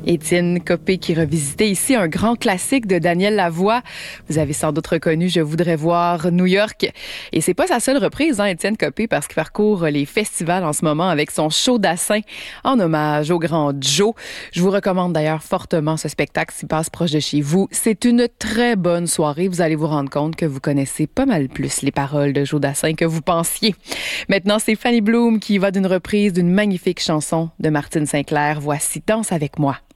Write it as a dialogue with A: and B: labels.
A: Étienne Copé qui revisitait ici un grand classique de Daniel Lavoie. Vous avez sans doute reconnu Je voudrais voir New York. Et c'est pas sa seule reprise, Étienne Copé, parce qu'il parcourt les festivals en ce moment avec son show d'Assin en hommage au grand Joe. Je vous recommande d'ailleurs fortement ce spectacle s'il passe proche de chez vous. C'est une très bonne soirée. Vous allez vous rendre compte que vous connaissez pas mal plus les paroles de Joe Dassin que vous pensiez. Maintenant, c'est Fanny Bloom qui va d'une reprise d'une magnifique chanson de Martine St-Clair. Voici Danse avec moi.